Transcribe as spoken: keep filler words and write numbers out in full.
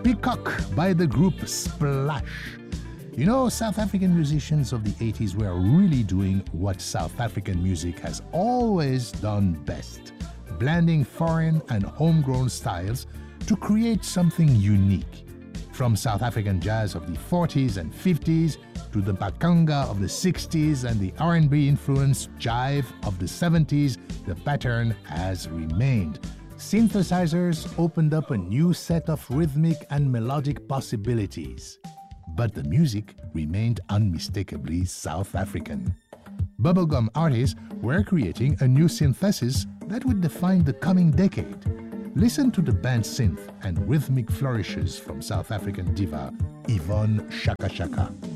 Peacock by the group Splash. You know, South African musicians of the eighties were really doing what South African music has always done best, blending foreign and homegrown styles to create something unique. From South African jazz of the forties and fifties to the Bakanga of the sixties and the R and B influenced jive of the seventies, the pattern has remained. Synthesizers opened up a new set of rhythmic and melodic possibilities, but the music remained unmistakably South African. Bubblegum artists were creating a new synthesis that would define the coming decade. Listen to the band synth and rhythmic flourishes from South African diva Yvonne Chaka Chaka.